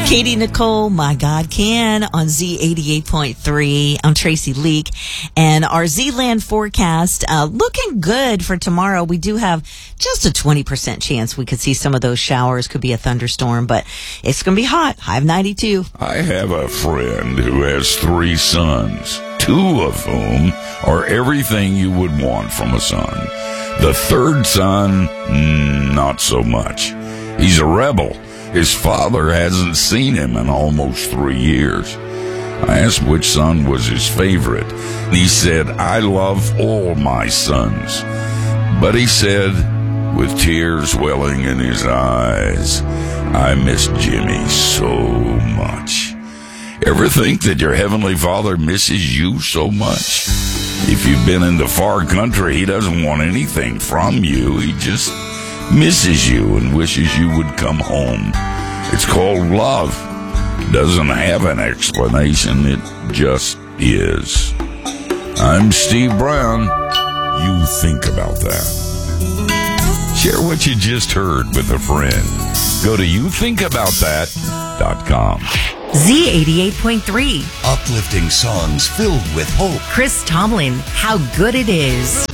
Katie Nicole, My God Can on Z88.3. I'm Tracy Leak, and our Z-Land forecast looking good for tomorrow. We do have just a 20% chance we could see some of those showers. Could be a thunderstorm, but it's going to be hot. High of 92. I have a friend who has 3 sons, 2 of whom are everything you would want from a son. The 3rd son, not so much. He's a rebel. His father hasn't seen him in almost 3 years. I asked which son was his favorite. He said, I love all my sons. But he said, with tears welling in his eyes, I miss Jimmy so much. Ever think that your Heavenly Father misses you so much? If you've been in the far country, he doesn't want anything from you. He just misses you and wishes you would come home. It's called love. Doesn't have an explanation. It just is. I'm Steve Brown. You think about that. Share what you just heard with a friend. Go to youthinkaboutthat.com. Z88.3. Uplifting songs filled with hope. Chris Tomlin, How Good It Is.